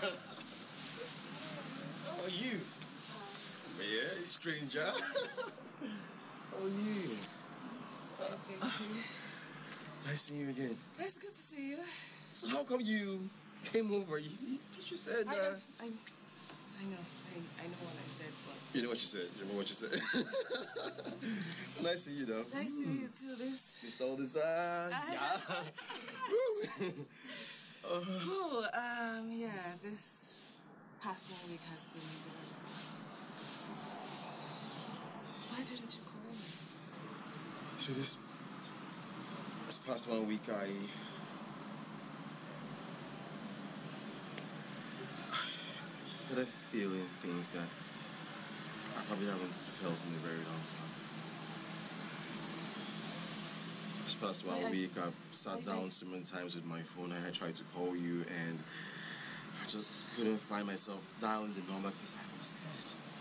How are you? Yeah, stranger. How are you? Nice seeing you again. It's good to see you. So how come you came over? You said... I know what I said, but... You know what you said. You remember what you said. Nice seeing you, though. Nice seeing you, too. This all this, yeah, this past 1 week has been good. Why didn't you call me? So this past 1 week, I started feeling things that I probably haven't felt in a very long time. This past 1 week, I sat down so many times with my phone and I tried to call you and I just couldn't find myself down the number because I was scared.